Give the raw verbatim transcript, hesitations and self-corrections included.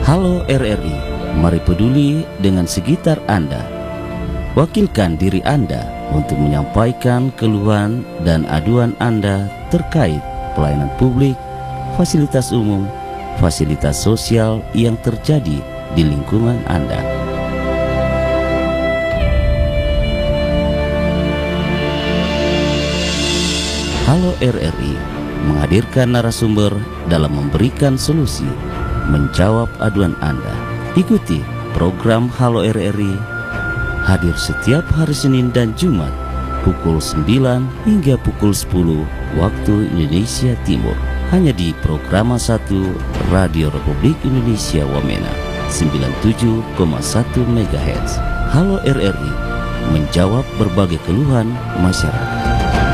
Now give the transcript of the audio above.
Halo R R I, mari peduli dengan sekitar Anda. Wakilkan diri Anda untuk menyampaikan keluhan dan aduan Anda terkait pelayanan publik, fasilitas umum, fasilitas sosial yang terjadi di lingkungan Anda. Halo R R I menghadirkan narasumber dalam memberikan solusi, menjawab aduan Anda. Ikuti program Halo R R I, hadir setiap hari Senin dan Jumat pukul sembilan hingga pukul sepuluh waktu Indonesia Timur, hanya di Programa satu Radio Republik Indonesia Wamena sembilan puluh tujuh koma satu megahertz. Halo R R I, menjawab berbagai keluhan masyarakat.